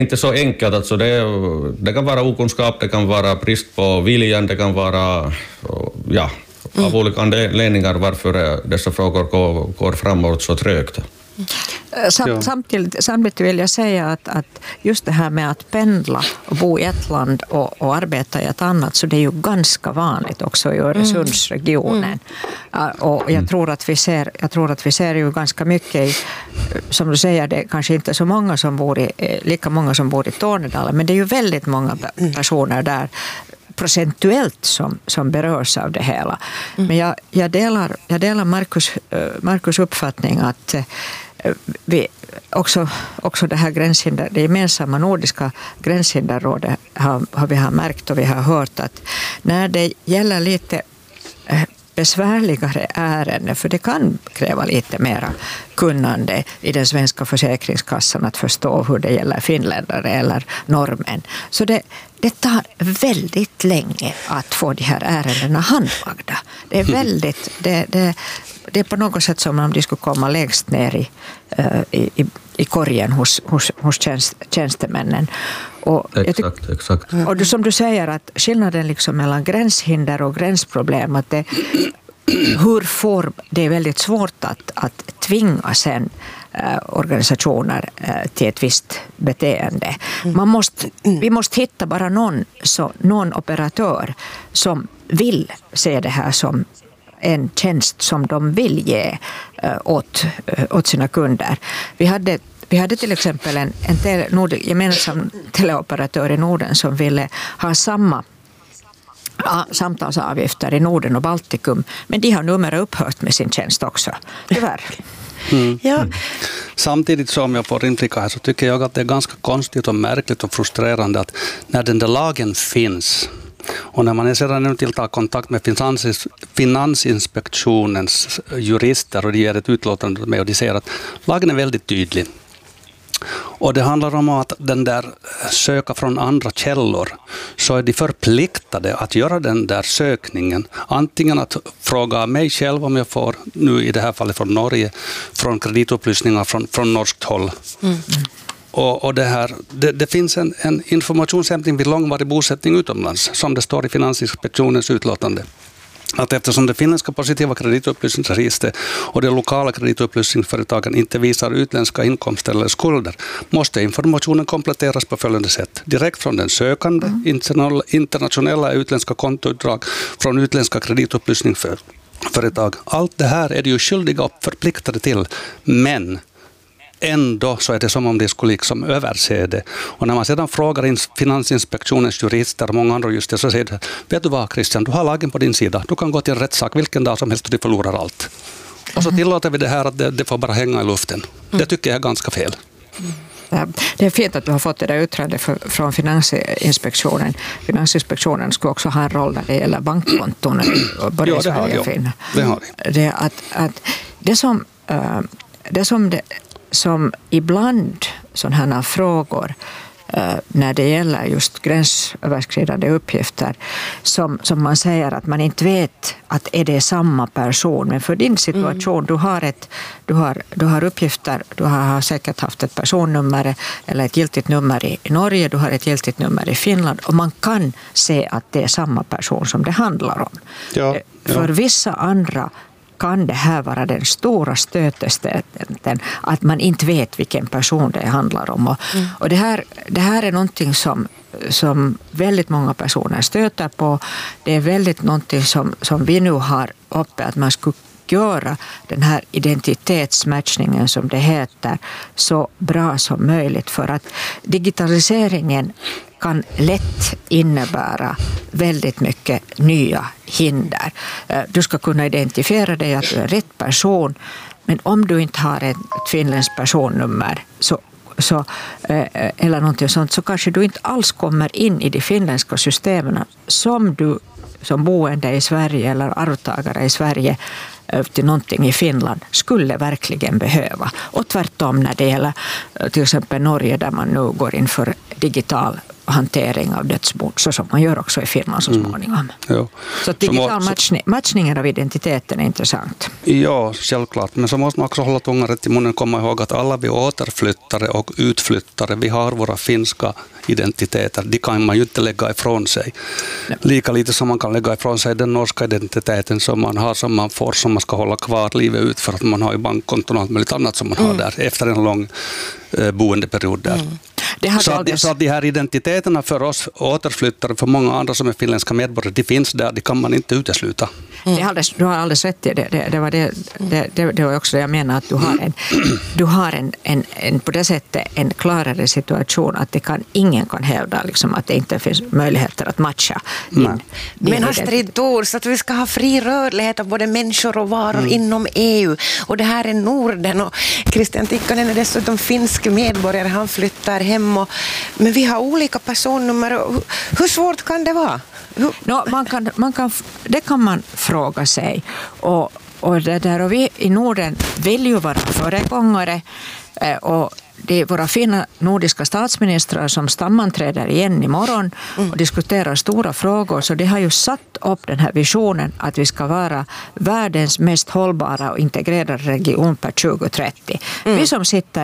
Inte så enkelt, alltså det kan vara okunskap, det kan vara brist på viljan, det kan vara av olika anledningar varför dessa frågor går framåt så trögt. Samtidigt vill jag säga att just det här med att pendla och bo i ett land och arbeta i ett annat, så det är ju ganska vanligt också i Öresundsregionen. Och jag tror att vi ser ju ganska mycket som du säger, det är kanske inte så många som lika många som bor i Tornedalen, men det är ju väldigt många personer där procentuellt som berörs av det hela. Men jag delar Markus uppfattning att vi också det här det gemensamma nordiska gränshinderrådet har vi märkt och vi har hört att när det gäller lite besvärligare ärenden, för det kan kräva lite mera kunnande i den svenska försäkringskassan att förstå hur det gäller finländare eller norrmän. Så det tar väldigt länge att få de här ärendena handlagda. Det är väldigt, det är på något sätt som om de skulle komma längst ner i korgen hos tjänstemännen. Och Exakt. Och som du säger, att skillnaden liksom mellan gränshinder och gränsproblem, att det är väldigt svårt att tvinga sen organisationer till ett visst beteende. Vi måste hitta bara någon operatör som vill se det här som en tjänst som de vill ge åt sina kunder. Vi hade till exempel en gemensam teleoperatör i Norden som ville ha samma samtalsavgifter i Norden och Baltikum, men de har numera upphört med sin tjänst också, tyvärr. Ja. Samtidigt som jag får inflika här, så tycker jag att det är ganska konstigt och märkligt och frustrerande att när den där lagen finns och när man sedan nu tar kontakt med Finansinspektionens jurister och de ger ett utlåtande med och de säger att lagen är väldigt tydlig. Och det handlar om att den där söka från andra källor, så är de förpliktade att göra den där sökningen. Antingen att fråga mig själv om jag får, nu i det här fallet från Norge, från kreditupplysningar från norskt håll. Och det finns en informationshämtning vid långvarig bosättning utomlands, som det står i Finansinspektionens utlåtande. Att eftersom det finländska positiva kreditupplysningsregister och de lokala kreditupplysningsföretagen inte visar utländska inkomster eller skulder, måste informationen kompletteras på följande sätt. Direkt från den sökande, internationella utländska kontoutdrag från utländska kreditupplysningsföretag. Allt det här är de ju skyldiga och förpliktade till, men ändå så är det som om de skulle liksom överse det. Och när man sedan frågar Finansinspektionens jurister och många andra jurister, så säger de, vet du vad Christian, du har lagen på din sida. Du kan gå till en rättssak vilken dag som helst och du förlorar allt. Och så tillåter vi det här att det får bara hänga i luften. Det tycker jag är ganska fel. Det är fint att du har fått det där yttrandet från Finansinspektionen. Finansinspektionen ska också ha en roll när det gäller bankkonton. Både i Sverige och Finland. Det som ibland sådana här frågor när det gäller just gränsöverskridande uppgifter som man säger att man inte vet att är det samma person, men för din situation du har uppgifter, du har säkert haft ett personnummer eller ett giltigt nummer i Norge, du har ett giltigt nummer i Finland och man kan se att det är samma person som det handlar om. För vissa andra kan det här vara den stora stötestenen, att man inte vet vilken person det handlar om. Och det här är någonting som väldigt många personer stöter på. Det är väldigt någonting som vi nu har uppe, att man skulle göra den här identitetsmatchningen, som det heter, så bra som möjligt, för att digitaliseringen kan lätt innebära väldigt mycket nya hinder. Du ska kunna identifiera dig att du är rätt person, men om du inte har ett finländskt personnummer eller någonting sånt, så kanske du inte alls kommer in i de finländska systemen som du som boende i Sverige eller arvtagare i Sverige till någonting i Finland skulle verkligen behöva. Och tvärtom när det gäller till exempel Norge, där man nu går in för digital hantering av dödsbon, så som man gör också i Finland så småningom. Ja. Så digital matchningen av identiteten är intressant. Ja, självklart. Men så måste man också hålla tungan rätt i munnen och komma ihåg att alla vi återflyttare och utflyttare, vi har våra finska identiteter. De kan man ju inte lägga ifrån sig. Nej. Lika lite som man kan lägga ifrån sig den norska identiteten som man har, som man får, som man ska hålla kvar livet ut för att man har ju bankkonton och allt möjligt annat som man har där efter en lång boendeperiod där. Så att de här identiteterna för oss återflyttare, för många andra som är finländska medborgare, de finns där, det kan man inte utesluta. Du har alldeles rätt i det. Det var också det jag menar, att du har en på det sättet en klarare situation att ingen kan hävda liksom, att det inte finns möjligheter att matcha din Men Astrid Thors, att vi ska ha fri rörlighet av både människor och varor inom EU, och det här är Norden, och Christian Tikkanen är dessutom finsk medborgare, han flyttar hem, men vi har olika personnummer. Hur svårt kan det vara? Det kan man fråga sig. Och vi i Norden vill ju vara föregångare, och det är våra fina nordiska statsministrar som sammanträder igen imorgon och diskuterar stora frågor, så de har ju satt upp den här visionen att vi ska vara världens mest hållbara och integrerade region per 2030. Vi som sitter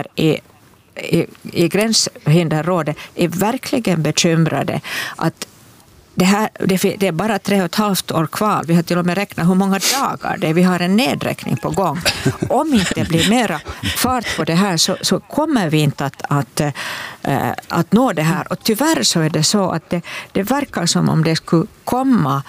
i Gränshinderrådet är verkligen bekymrade att det är bara 3,5 år kvar. Vi har till och med räknat hur många dagar det är. Vi har en nedräkning på gång. Om inte det blir mera fart på det här så kommer vi inte att nå det här. Och tyvärr så är det så att det verkar som om det skulle komma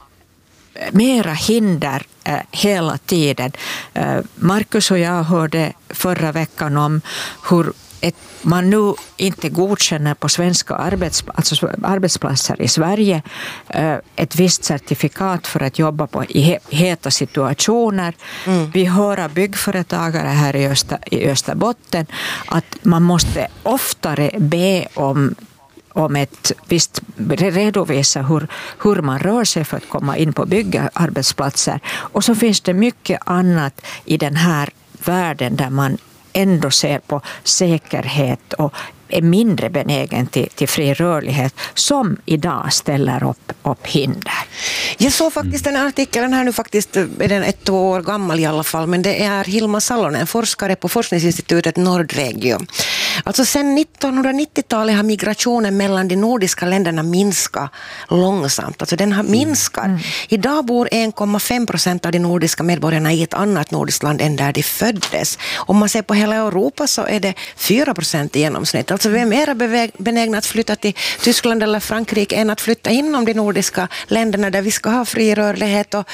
mera hinder hela tiden. Markus och jag hörde förra veckan om hur man nu inte godkänner på svenska arbetsplatser i Sverige ett visst certifikat för att jobba i heta situationer. Vi hör byggföretagare här i Österbotten att man måste oftare be om ett visst redovisa hur man rör sig för att komma in på byggarbetsplatser. Och så finns det mycket annat i den här världen där man ändå ser på säkerhet och är mindre benägen till fri rörlighet, som idag ställer upp hinder. Jag såg faktiskt den här artikeln här nu, faktiskt är den 1 år gammal i alla fall, men det är Hilma Salonen, forskare på forskningsinstitutet Nordregio. Alltså sedan 1990-talet har migrationen mellan de nordiska länderna minskat långsamt. Alltså den har minskat. Idag bor 1,5% av de nordiska medborgarna i ett annat nordiskt land än där de föddes. Om man ser på hela Europa så är det 4% i genomsnitt. Alltså vi är mer benägna att flytta till Tyskland eller Frankrike än att flytta inom de nordiska länderna där vi ska ha fri rörlighet. Och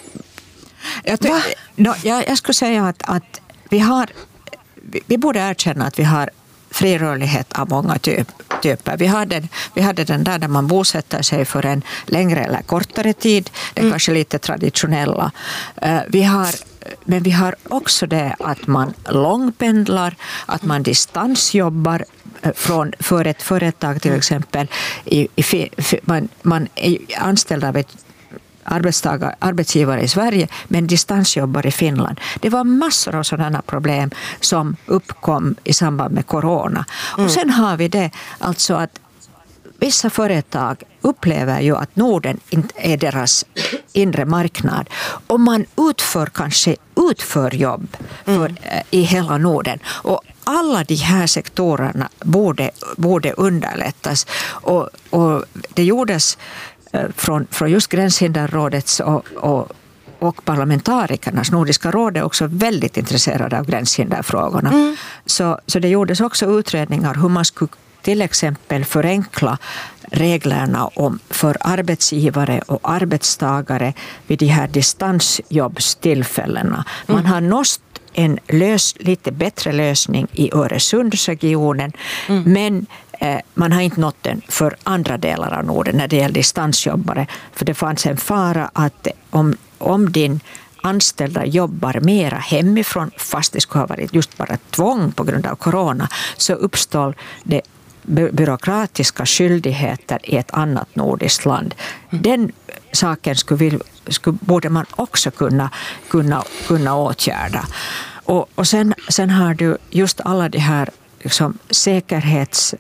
jag skulle säga att vi borde erkänna att vi har fri rörlighet av många typer. Vi hade den där man bosätter sig för en längre eller kortare tid. Det är kanske lite traditionella. Men vi har också det att man långpendlar, att man distansjobbar för ett företag till exempel. Man är anställd av ett arbetsgivare i Sverige men distansjobbar i Finland. Det var massor av sådana problem som uppkom i samband med corona. Och sen har vi det alltså att vissa företag upplever ju att Norden inte är deras inre marknad. Och man utför jobb i hela Norden. Och alla de här sektorerna borde underlättas. Och det gjordes från just Gränshinderrådets och parlamentarikernas. Nordiska rådet är också väldigt intresserade av gränshinderfrågorna. Så det gjordes också utredningar hur man skulle till exempel förenkla reglerna för arbetsgivare och arbetstagare vid de här distansjobbstillfällena. Man har nått en lite bättre lösning i Öresundsregionen, men man har inte nått den för andra delar av Norden när det gäller distansjobbare. För det fanns en fara att om din anställda jobbar mera hemifrån, fast det skulle ha varit just bara tvång på grund av corona, så uppstår det byråkratiska skyldigheter i ett annat nordiskt land. Den saken borde man också kunna åtgärda. Och sen har du just alla de här liksom säkerhets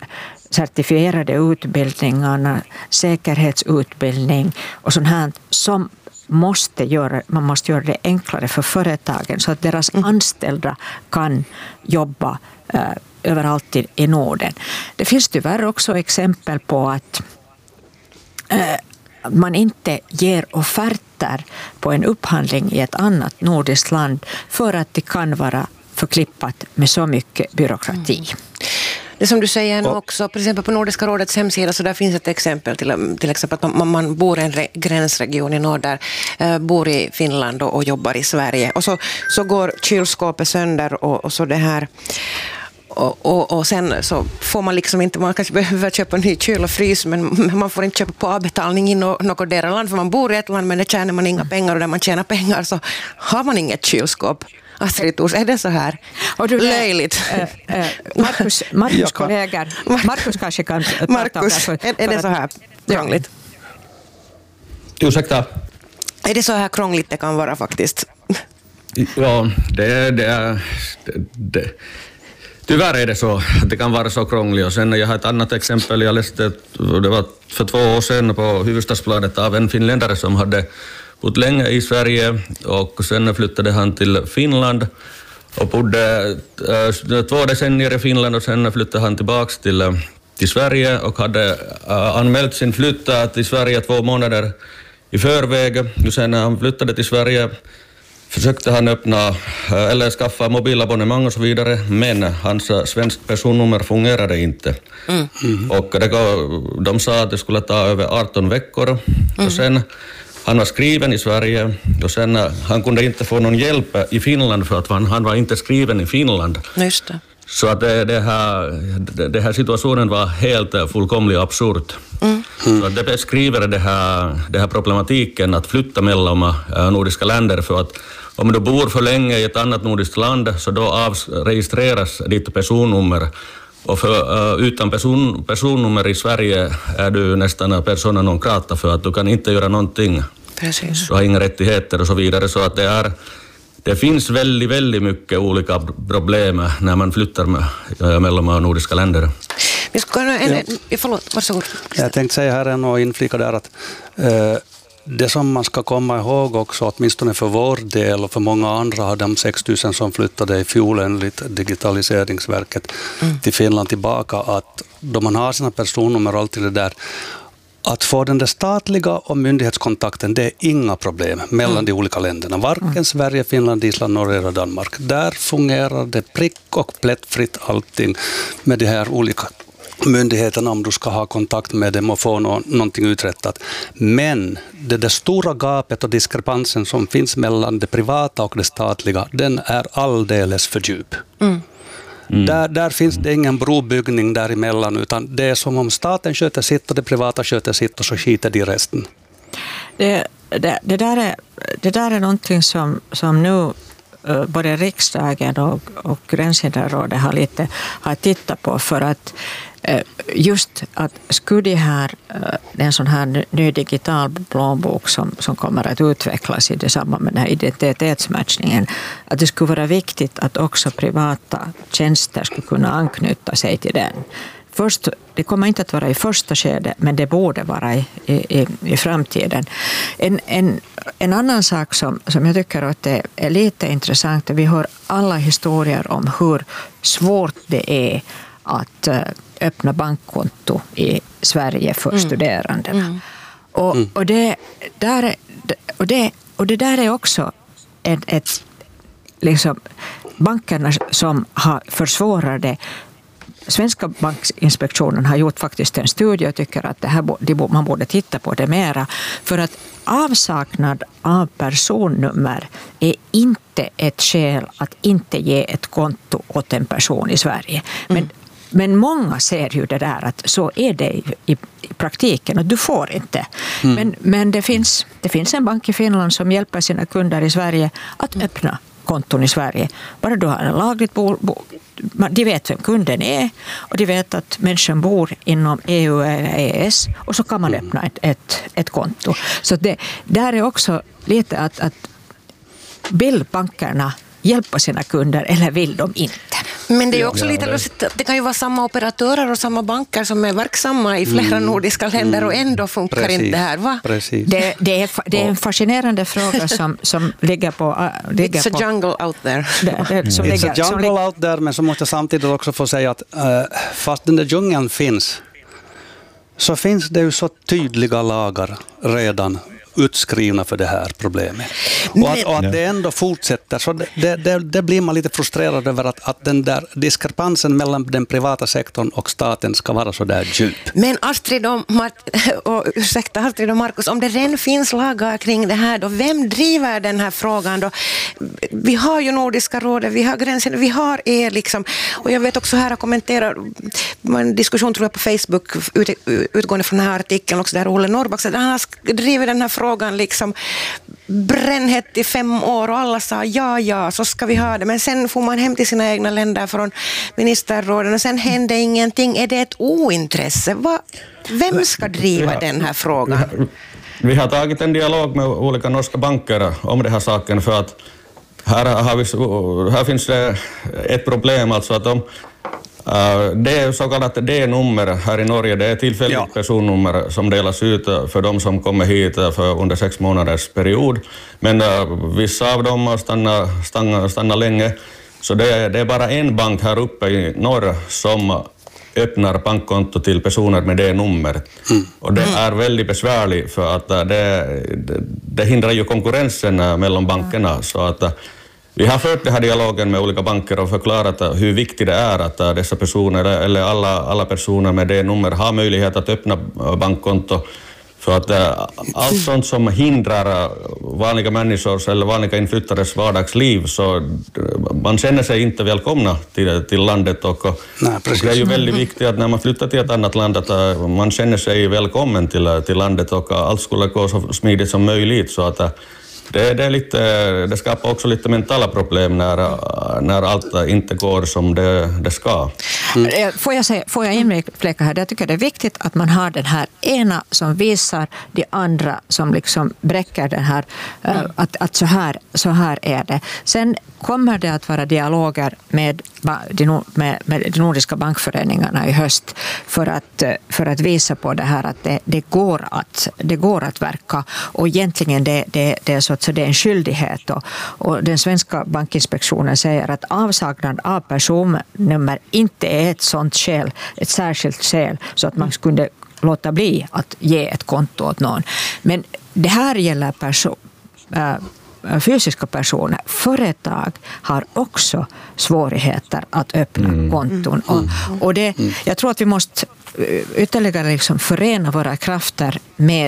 certifierade utbildningarna, säkerhetsutbildning och sånt här som man måste göra det enklare för företagen så att deras anställda kan jobba överallt i Norden. Det finns tyvärr också exempel på att man inte ger offerter på en upphandling i ett annat nordiskt land för att det kan vara förklippat med så mycket byråkrati. Det som du säger nu också, till exempel på Nordiska rådets hemsida, så där finns ett exempel till exempel att man bor i en gränsregion i norr där bor i Finland och jobbar i Sverige. Och så går kylskåpet sönder och så det här. Och sen så får man liksom inte, man kanske behöver köpa en ny kyl och frys, men man får inte köpa på avbetalning i något där land, för man bor i ett land men det tjänar man inga pengar, och där man tjänar pengar så har man inget kylskåp. Astrid Thors, är det så här löjligt? Markus kollegor, Markus kanske kan prata om det. Är det så här krångligt? Ursäkta? Är det så här krångligt det kan vara faktiskt? Ja, det är... Tyvärr är det så att det kan vara så krångligt. Och sen jag har ett annat exempel. Jag läste, det var för 2 år sedan på Hufvudstadsbladet av en finländare som hade bott länge i Sverige och sen flyttade han till Finland och bodde 2 decennier i Finland och sen flyttade han tillbaks till Sverige och hade anmält sin flytt till Sverige 2 månader i förväg. Och sen när han flyttade till Sverige försökte han öppna eller skaffa mobilabonnemang och så vidare, men hans svensk personnummer fungerade inte. Och de sa att det skulle ta över 18 veckor. Och sen han var skriven i Sverige och sen han kunde inte få någon hjälp i Finland för att han var inte skriven i Finland. Just det. Så att det här situationen var helt fullkomligt absurd. Så det beskriver det här problematiken att flytta mellan nordiska länder, för att om du bor för länge i ett annat nordiskt land så då avregistreras ditt personnummer. Och utan personnummer i Sverige är du nästan persona non grata, för att du kan inte göra någonting. Precis. Du har inga rättigheter och så vidare. Så att det finns väldigt mycket olika problem när man flyttar mellan nordiska länder. Förlåt, varsågod. Jag tänkte säga här och inflika där att det som man ska komma ihåg också, åtminstone för vår del och för många andra, har de 6 000 som flyttade i fjol enligt Digitaliseringsverket till Finland tillbaka, att då man har sina personnummer och allt det där, att få den där statliga och myndighetskontakten, det är inga problem mellan de olika länderna. Varken Sverige, Finland, Island, Norge och Danmark. Där fungerar det prick och plättfritt allting med de här olika myndigheterna om du ska ha kontakt med dem och få någonting uträttat. Men det där stora gapet och diskrepansen som finns mellan det privata och det statliga, den är alldeles för djup. Där finns det ingen brobyggning däremellan, utan det är som om staten sköter sitt och det privata sköter sitt och så skiter de resten. Det där är någonting som nu både riksdagen och Gränshinderrådet har tittat på, för att just att skulle en sån här ny digital blåbok som kommer att utvecklas i samband med den här identitetsmatchningen, att det skulle vara viktigt att också privata tjänster skulle kunna anknyta sig till den. Först, det kommer inte att vara i första skede, men det borde vara i framtiden. En annan sak som jag tycker att det är lite intressant, vi hör alla historier om hur svårt det är att öppna bankkonto i Sverige för studerande. Och det där är också ett liksom bankerna som har försvårat det. Svenska bankinspektionen har gjort faktiskt en studie och tycker att man borde titta på det mera, för att avsaknad av personnummer är inte ett skäl att inte ge ett konto åt en person i Sverige. Men många ser ju det där att så är det i praktiken och du får inte. Men det finns en bank i Finland som hjälper sina kunder i Sverige att öppna konton i Sverige. Bara du har en lagligt de vet vem kunden är och de vet att människan bor inom EU eller EES, och så kan man öppna ett konto. Så det där är också lite att vill bankerna hjälpa sina kunder eller vill de inte? Men det är ju också lite lustigt att det kan ju vara samma operatörer och samma banker som är verksamma i flera nordiska länder och ändå funkar inte det här, va? Precis. Det är en fascinerande fråga som ligger på... It's a jungle out there. It's a jungle out there, men så måste jag samtidigt också få säga att fast den där djungeln finns, så finns det ju så tydliga lagar redan utskrivna för det här problemet. Och att det ändå fortsätter, så det blir man lite frustrerad över att den där diskrepansen mellan den privata sektorn och staten ska vara så där djup. Men Astrid och Markus, om det redan finns lagar kring det här, då vem driver den här frågan då? Vi har ju Nordiska rådet, vi har gränsen, vi har liksom, och jag vet också här att kommentera en diskussion tror jag på Facebook utgående från den här artikeln också där Olle Norrback så han har drivit den här frågan liksom brännhett i 5 år och alla sa ja, så ska vi ha det. Men sen får man hem till sina egna länder från ministerråden och sen händer ingenting. Är det ett ointresse? Vem ska driva den här frågan? Vi har tagit en dialog med olika norska banker om den här saken för att här finns det ett problem, alltså att det är så kallat D-nummer här i Norge, det är tillfälligt personnummer som delas ut för de som kommer hit för under 6 månaders period. Men vissa av dem stannar länge, så det är bara en bank här uppe i norr som öppnar bankkonto till personer med det nummer. Och det är väldigt besvärligt för att det hindrar ju konkurrensen mellan bankerna, så att vi har fört den här dialogen med olika banker och förklarat hur viktigt det är att dessa personer eller alla personer med det nummer har möjlighet att öppna bankkonto, för att allt sånt som hindrar vanliga människors eller vanliga inflyttares vardagsliv, så man känner sig inte välkomna till landet och det är ju väldigt viktigt att när man flyttar till ett annat land att man känner sig välkommen till landet och allt skulle gå så smidigt som möjligt, så att det skapar också lite mentala problem när allt inte går som det ska. Får jag inflika här? Jag tycker det är viktigt att man har den här ena som visar de andra som liksom bräcker den här att så här är det. Sen kommer det att vara dialoger med de nordiska bankföreningarna i höst för att visa på det här att det går att verka, och egentligen det är så att det är en skyldighet, och den svenska bankinspektionen säger att avsaknad av personnummer inte är ett sånt skäl, ett särskilt skäl så att man skulle låta bli att ge ett konto åt någon. Men det här gäller fysiska personer. Företag har också svårigheter att öppna konton. Och jag tror att vi måste ytterligare liksom förena våra krafter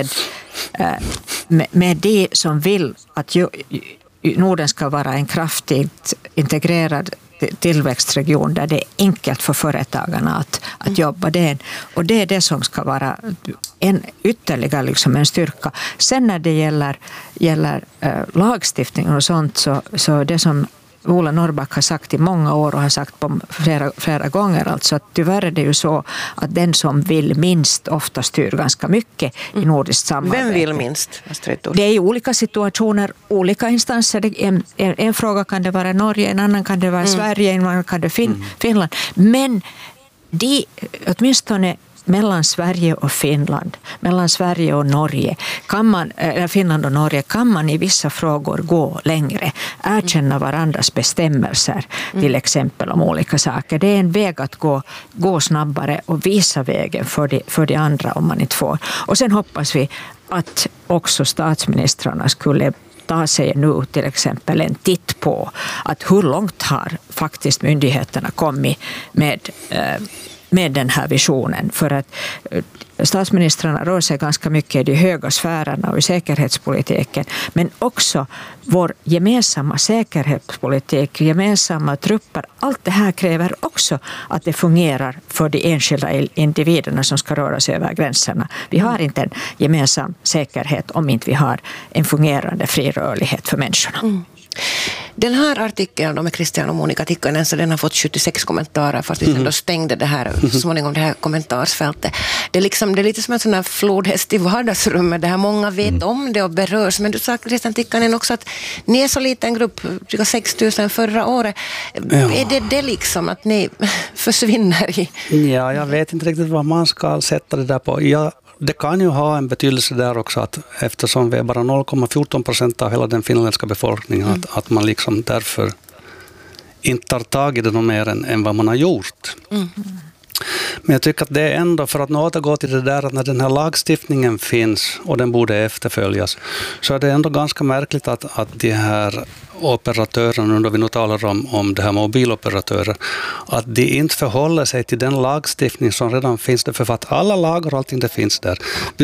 med de som vill att Norden ska vara en kraftigt integrerad tillväxtregion där det är enkelt för företagarna att jobba. Och det är det som ska vara en ytterligare liksom en styrka. Sen när det gäller lagstiftning och sånt, så det som Ola Norrback har sagt i många år och har sagt på flera gånger, alltså att tyvärr är det ju så att den som vill minst ofta styr ganska mycket i nordiskt samarbete. Vem vill minst? Det är i olika situationer, olika instanser. En fråga kan det vara Norge, en annan kan det vara Sverige, en annan kan det Finland. Men åtminstone mellan Sverige och Finland, mellan Sverige och Norge, Finland och Norge, kan man i vissa frågor gå längre, erkänna varandras bestämmelser, till exempel om olika saker. Det är en väg att gå snabbare och visa vägen för de andra om man inte får. Och sen hoppas vi att också statsministrarna skulle ta sig nu till exempel en titt på att hur långt har faktiskt myndigheterna kommit med den här visionen, för att statsministrarna rör sig ganska mycket i de höga sfärerna och i säkerhetspolitiken, men också vår gemensamma säkerhetspolitik, gemensamma trupper, allt det här kräver också att det fungerar för de enskilda individerna som ska röra sig över gränserna. Vi har inte en gemensam säkerhet om inte vi har en fungerande fri rörlighet för människorna. Den här artikeln med Christian och Monica Tikkanen, så den har fått 76 kommentarer fast vi ändå stängde det här småningom, det här kommentarsfältet. det är lite som en sån här flodhäst i vardagsrummet, det här många vet om det och berörs. Men du sa, Christian Tikkanen, också att ni är så liten grupp, 6 000 förra året. Är det liksom att ni försvinner i? Ja, jag vet inte riktigt vad man ska sätta det där på. Det kan ju ha en betydelse där också, att eftersom vi är bara 0,14% av hela den finländska befolkningen, att man liksom därför inte tar tag i det mer än vad man har gjort. Men jag tycker att det är ändå, för att återgå till det där, att när den här lagstiftningen finns och den borde efterföljas, så är det ändå ganska märkligt att de här operatörerna, då vi nu talar om det här mobiloperatörer, att de inte förhåller sig till den lagstiftning som redan finns där, för att alla lagar och allting det finns där.